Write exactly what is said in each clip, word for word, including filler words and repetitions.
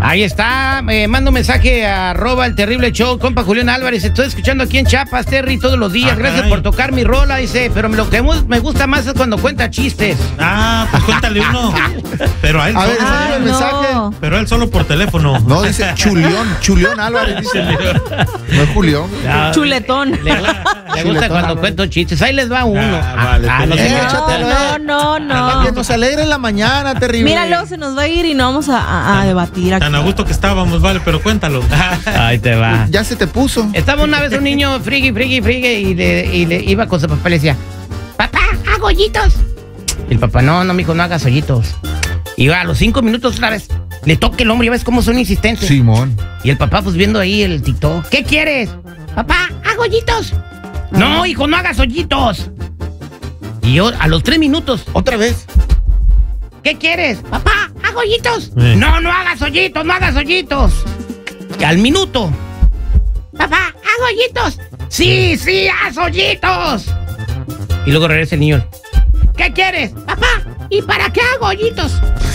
Ahí está, me mando un mensaje a arroba el terrible show, compa Julián Álvarez. Estoy escuchando aquí en Chiapas, Terry, todos los días. Ah, Gracias caray. por tocar mi rola, dice. Pero lo que me gusta más es cuando cuenta chistes. Ah, pues cuéntale uno. Pero a él a solo. Ver, ah, el mensaje. No. Pero él solo por teléfono. No, dice Chulión, Chulión Álvarez, dice. No es Julián. No, Chuletón. Le, le, le gusta Chuletón, cuando cuento chistes. Ahí les va uno. Ah, vale, ah, no, eh, no, no, no. Que nos alegre en la mañana, terrible. Mira, luego se nos va a ir y no vamos a, a, a debatir aquí. Tan a gusto que estábamos, vale, pero cuéntalo. Ahí te va. Ya se te puso. Estaba una vez un niño frigui, frigui, frigui y le, y le iba con su papá y le decía, papá, hago hoyitos. Y el papá, no, no, mijo, no hagas hoyitos. Y a los cinco minutos otra vez le toca el hombre, ya ves cómo son insistentes. Simón. Y el papá, pues viendo ahí el TikTok, ¿qué quieres? Papá, hago hoyitos. No, hijo, no hagas hoyitos. Y yo, a los tres minutos, otra vez. ¿Qué quieres? Papá, hago hoyitos. Sí. No, no hagas hoyitos, no hagas hoyitos. Y al minuto, papá, hago hoyitos. Sí, sí, haz hoyitos. Y luego regresa el niño. ¿Qué quieres? Papá, ¿y para qué hago hoyitos?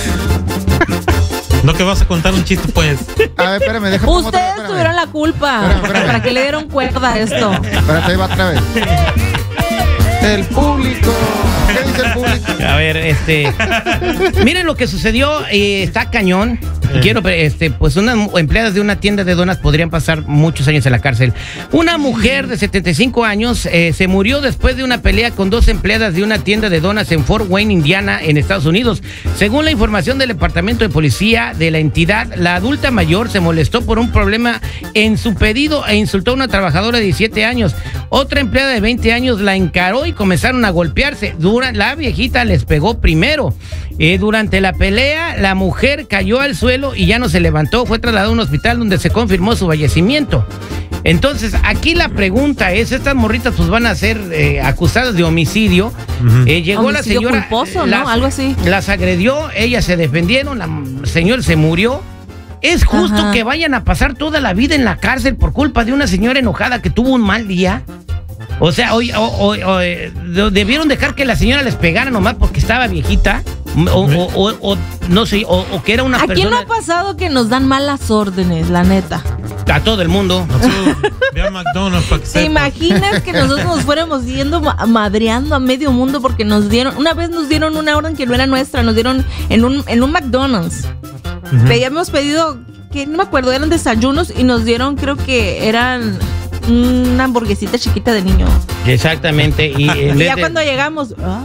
No que vas a contar un chiste, pues. A ver, espérame, déjame. Ustedes otra, tuvieron la culpa. Espérame, espérame. ¿Para qué le dieron cuerda a esto? Espérate, ahí va otra vez. El público. ¿Qué dice el público? A ver, este. Miren lo que sucedió. Eh, está cañón. Eh. Quiero, este, pues unas empleadas de una tienda de donas podrían pasar muchos años en la cárcel. Una mujer de setenta y cinco años eh, se murió después de una pelea con dos empleadas de una tienda de donas en Fort Wayne, Indiana, en Estados Unidos. Según la información del Departamento de Policía de la entidad, la adulta mayor se molestó por un problema en su pedido e insultó a una trabajadora de diecisiete años. Otra empleada de veinte años la encaró y comenzaron a golpearse. Dura, la viejita les pegó primero. Eh, durante la pelea, la mujer cayó al suelo y ya no se levantó. Fue trasladada a un hospital donde se confirmó su fallecimiento. Entonces, aquí la pregunta es, estas morritas pues van a ser eh, acusadas de homicidio. Uh-huh. eh, llegó homicidio la señora, culposo, las, ¿no? Algo así. Las agredió, ellas se defendieron, la señora se murió. ¿Es justo Ajá. que vayan a pasar toda la vida en la cárcel por culpa de una señora enojada que tuvo un mal día? O sea, o, o, o, o, debieron dejar que la señora les pegara nomás porque estaba viejita. O, o, o, o no sé, o, o que era una persona. ¿A quién persona... no ha pasado que nos dan malas órdenes, la neta? A todo el mundo. Ve a McDonald's para que ¿Te imaginas que nosotros nos fuéramos yendo madreando a medio mundo porque nos dieron, una vez nos dieron una orden que no era nuestra, nos dieron en un, en un McDonald's. Uh-huh. Habíamos pedido, que no me acuerdo, eran desayunos y nos dieron, creo que eran una hamburguesita chiquita de niño. Exactamente. Y, y ya de... cuando llegamos... ¡ah!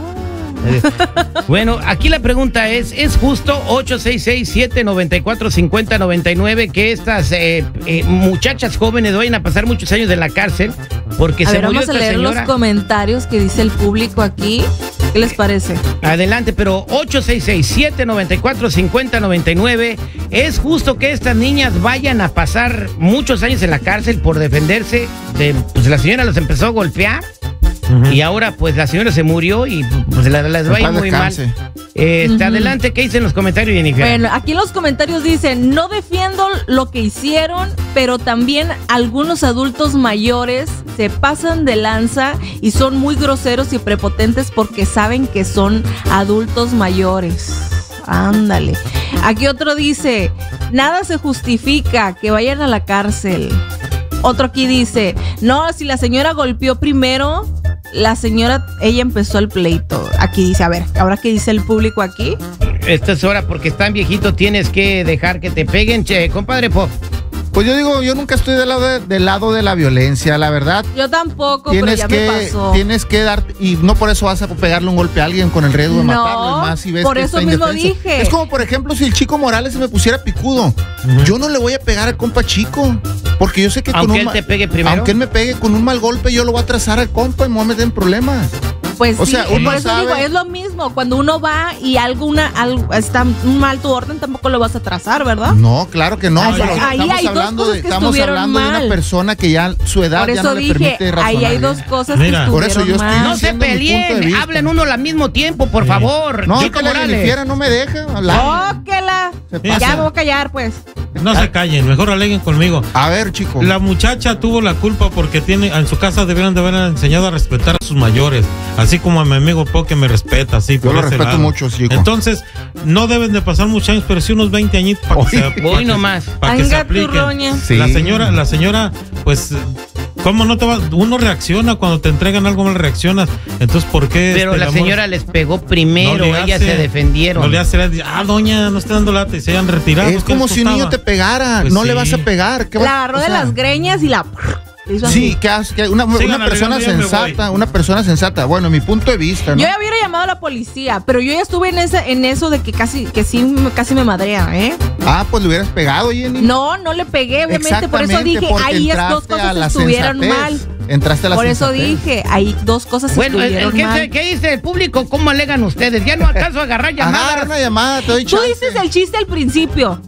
Bueno, aquí la pregunta es, ¿es justo ocho seis seis, siete nueve cuatro, cinco cero nueve nueve que estas eh, eh, muchachas jóvenes vayan a pasar muchos años en la cárcel? Porque a se ver, murió vamos a esta leer señora. Los comentarios que dice el público aquí. ¿Qué les parece? Adelante, pero ocho seis seis, siete nueve cuatro, cinco cero nueve nueve, ¿es justo que estas niñas vayan a pasar muchos años en la cárcel por defenderse? De, pues la señora los empezó a golpear. Uh-huh. Y ahora pues la señora se murió y pues las la, la va a ir muy mal. Este, uh-huh. Adelante, ¿qué dicen los comentarios, Jennifer? Bueno, aquí en los comentarios dicen, no defiendo lo que hicieron, pero también algunos adultos mayores se pasan de lanza y son muy groseros y prepotentes porque saben que son adultos mayores. Ándale. Aquí otro dice, nada se justifica, que vayan a la cárcel. Otro aquí dice, no, si la señora golpeó primero, la señora, ella empezó el pleito. Aquí dice, a ver, ¿ahora qué dice el público aquí? Esta es hora porque están viejito, tienes que dejar que te peguen, che, compadre Pop. Pues yo digo, yo nunca estoy del lado de, del lado de la violencia, la verdad. Yo tampoco, tienes pero ya que, me pasó. Tienes que dar, y no por eso vas a pegarle un golpe a alguien con el riesgo de no, matarlo. Y más si ves por que eso está mismo indefenso. dije. Es como, por ejemplo, si el Chico Morales se me pusiera picudo. Uh-huh. Yo no le voy a pegar al compa Chico. Porque yo sé que aunque con un él ma- te pegue primero. Aunque él me pegue con un mal golpe, yo lo voy a trazar al compa y me voy a meter en problemas. Pues o sí, sea, por uno eso sabe... digo, es lo mismo. Cuando uno va y alguna, algo, está mal tu orden, tampoco lo vas a trazar, ¿verdad? No, claro que no. Ahí, pero ahí estamos hay hablando, dos de, que estamos hablando de una persona que ya su edad por ya eso no le dije, permite razonar. ahí hay dos bien. cosas Mira, que por eso yo estuvieron estoy mal. No se peleen, hablen uno al mismo tiempo, por sí. favor. No, Chico que la Morales. Jennifer no me deja hablar. ¡Óquela! Se Ya pasa. me voy a callar, pues. No se callen, mejor aleguen conmigo. A ver, chico. La muchacha tuvo la culpa porque tiene en su casa debieron de haber enseñado a respetar a sus mayores, así como a mi amigo Po que me respeta, así Yo por lo ese respeto lado. mucho, chico. Entonces, no deben de pasar muchos años, pero sí unos veinte añitos para que se, Voy nomás. para que se Anga apliquen. turroña. Sí. La señora, la señora, pues, ¿cómo no te va? Uno reacciona cuando te entregan algo, mal reaccionas. Entonces, ¿por qué? Pero este, la el amor- señora les pegó primero, No le ellas hace, se defendieron. No le hace, le dice, ah, doña, no esté dando lata y se hayan retirado. Es ¿qué como les si un niño costaba? te pegara. Pues no le sí. vas a pegar. ¿Qué vas- La agarró o de sea, las greñas y la... le hizo Sí, así. que, hace- que una, Sigan una persona arreglando, ya me sensata, voy. una persona sensata. Bueno, mi punto de vista, ¿no? Yo ya hubiera llamado a la policía, pero yo ya estuve en esa, en eso de que casi, que sí, me- casi me madrea, ¿eh? Ah, pues le hubieras pegado, Jenny. No, no le pegué, obviamente, por eso Exactamente, dije, porque ahí es dos entraste a cosas la estuvieron sensatez. mal. Entraste a la Por eso sensatez. dije, ahí dos cosas Bueno, el- el- estuvieron ¿qué, mal. ¿qué dice el público? ¿Cómo alegan ustedes? Ya no alcanzo a agarrar Agarra llamadas. una llamada, te doy Tú chance. dices el chiste al principio.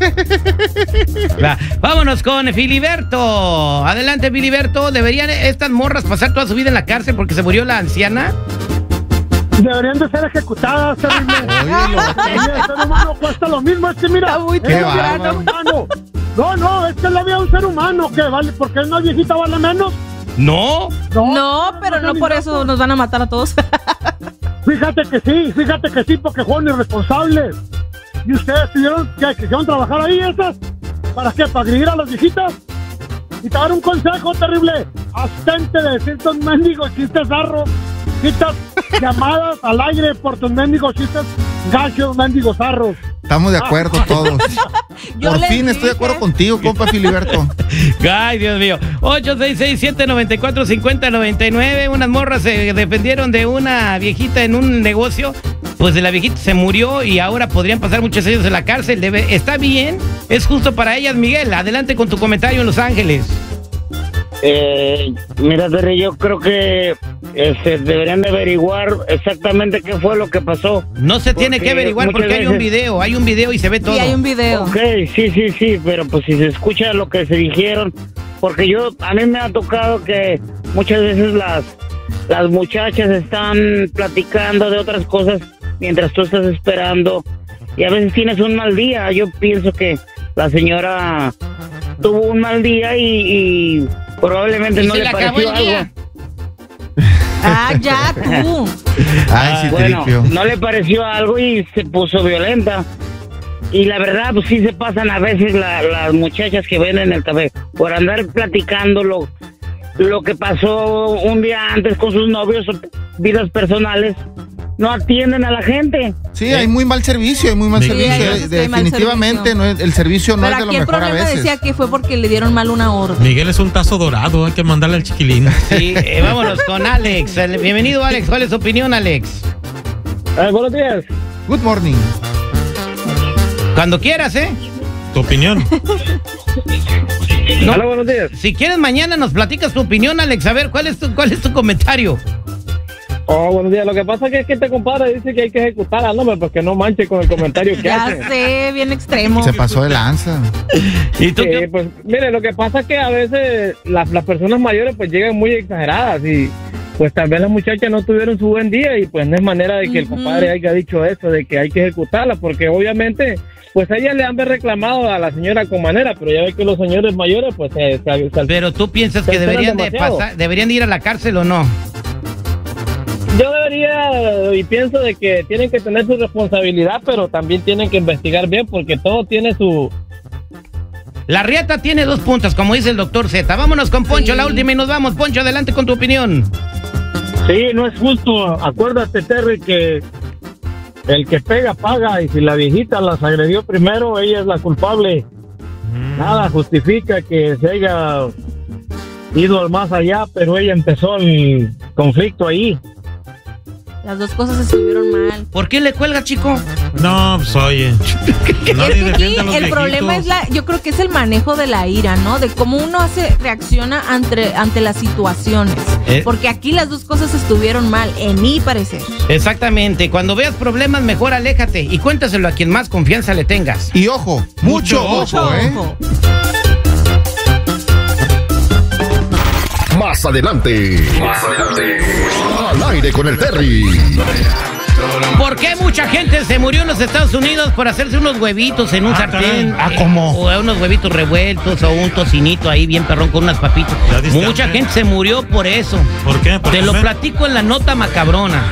Va, vámonos con Filiberto. Adelante, Filiberto. ¿Deberían estas morras pasar toda su vida en la cárcel porque se murió la anciana? Deberían de ser ejecutadas, terrible. Óyelo. El ser humano cuesta lo mismo, es que mira, Está muy es Qué la vida de un bárbaro. ser humano. No, no, es que la vida de un ser humano, que vale, porque una viejita vale menos. No. No, pero no por eso nos van a matar a todos. Fíjate que sí, fíjate que sí, porque fueron irresponsables. ¿Y ustedes tuvieron que quisieron trabajar ahí esas? ¿Para qué? ¿Para agredir a las viejitas? Y te dar un consejo terrible. Abstente de decir tus mendigos chistes zarros. Quitas llamadas al aire por tus mendigos chistes gachos, mendigos zarros. Estamos de acuerdo todos. Yo Por les fin estoy de dije. acuerdo contigo, compa Filiberto. Ay, Dios mío. ocho seis seis, siete nueve cuatro, cinco cero nueve nueve. Unas morras se defendieron de una viejita en un negocio. Pues de la viejita se murió y ahora podrían pasar muchos años en la cárcel. Debe, ¿está bien? ¿Es justo para ellas, Miguel? Adelante con tu comentario en Los Ángeles. Eh, mira, Terry, yo creo que este, deberían de averiguar exactamente qué fue lo que pasó. No se tiene Porque que averiguar muchas porque hay un veces- video. Hay un video y se ve todo. Y hay un video. Ok, sí, sí, sí, pero pues si se escucha lo que se dijeron, porque yo, a mí me ha tocado que muchas veces las, las muchachas están platicando de otras cosas mientras tú estás esperando y a veces tienes un mal día. Yo pienso que la señora tuvo un mal día y, y probablemente Y no se le le acabó pareció el algo. día. Ah, ya, tú. Ay, sí, Bueno, tripio. no le pareció algo y se puso violenta. Y la verdad, pues sí se pasan a veces la- las muchachas que venden el café por andar platicando lo, lo que pasó un día antes con sus novios o vidas personales. No atienden a la gente. Sí, hay muy mal servicio, hay muy mal Sí, servicio. hay veces que hay mal Definitivamente servicio. no es- el servicio no Pero es de lo aquí el mejor a problema veces. decía que fue porque le dieron mal una orden. Miguel es un tazo dorado, hay que mandarle al chiquilín. Sí, eh, vámonos con Alex. El- Bienvenido, Alex. ¿Cuál es tu opinión, Alex? Eh, buenos días. Good morning. Cuando quieras, ¿eh? Tu opinión. No. Hola, buenos días. Si quieres, mañana nos platicas tu opinión, Alex. A ver, ¿cuál es tu, cuál es tu comentario? Oh, buenos días. Lo que pasa es que, es que este compadre dice que hay que ejecutar al hombre porque no manche con el comentario que Ya hace. sé, bien extremo. Se pasó de lanza. ¿Y tú Sí, qué? pues mire, lo que pasa es que a veces las, las personas mayores pues llegan muy exageradas y pues tal vez las muchachas no tuvieron su buen día y pues no es manera de que el Ujú. compadre haya dicho eso, de que hay que ejecutarla, porque obviamente pues a ella le han reclamado a la señora con manera, pero ya ve que los señores mayores pues se, se- se- Pero tú piensas Se que esperan deberían de demasiado. pasar, deberían de ir a la cárcel o no. Yo debería y pienso de que tienen que tener su responsabilidad, pero también tienen que investigar bien porque todo tiene su... La riata tiene dos puntas, como dice el doctor Z. Vámonos con Poncho, Sí. la última y nos vamos. Poncho, adelante con tu opinión. Sí, no es justo. Acuérdate, Terry, que el que pega paga y si la viejita las agredió primero, ella es la culpable. Nada justifica que se haya ido al más allá, pero ella empezó el conflicto ahí. Las dos cosas estuvieron mal. ¿Por qué le cuelga, chico? No, pues oye. Nadie Es que aquí defiende a los el viejitos. problema es la, yo creo que es el manejo de la ira, ¿no? De cómo uno hace, reacciona ante, ante las situaciones. Eh. Porque aquí las dos cosas estuvieron mal, en mi parecer. Exactamente. Cuando veas problemas, mejor aléjate y cuéntaselo a quien más confianza le tengas. Y ojo, mucho, Mucho ojo, ¿eh? Ojo. Más adelante. Más adelante. Al aire con el Terry. ¿Por qué mucha gente se murió en los Estados Unidos por hacerse unos huevitos en un Ah, sartén? caray. Ah, ¿cómo? O unos huevitos revueltos o un tocinito ahí bien perrón con unas papitas. ¿Ya diste Mucha hambre? gente se murió por eso. ¿Por qué? ¿Por Te lo comer? platico en la nota macabrona.